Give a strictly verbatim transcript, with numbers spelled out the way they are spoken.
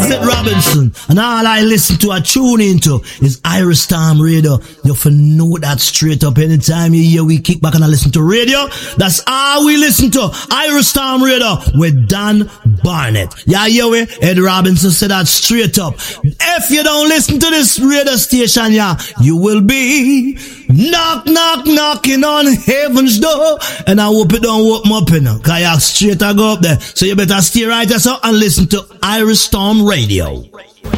Ed Robinson, and all I listen to, I tune into, is Irish Storm Radio. You have to know that straight up. Anytime you hear we kick back and I listen to radio, that's all we listen to. Irish Storm Radio with Dan Barnett. Yeah, yeah, we Ed Robinson said that straight up. If you don't listen to this radio station, yeah, you will be knock, knock, knocking on heaven's door. And I hope it don't open up, you know, cause you straight I go up there. So you better stay right there so and listen to Irish Storm Radio.